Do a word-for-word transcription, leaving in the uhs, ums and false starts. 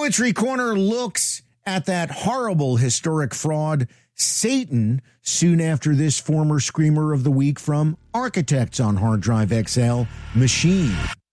Poetry Corner looks at that horrible historic fraud, Satan, soon after this former Screamer of the Week from Architects on Hard Drive X L, Machine.